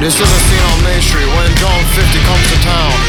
This is a scene on Main Street when John 50 comes to town.